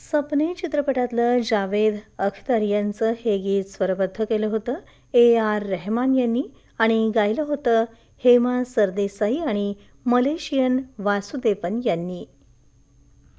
सपने चित्रपटातलं जावेद अख्तर यांचं हे गीत स्वरबद्ध केलं होतं A.R. रहमान यांनी आणि गायलं होतं हेमा सरदेसाई आणि मलेशियन वासुदेवन यांनी.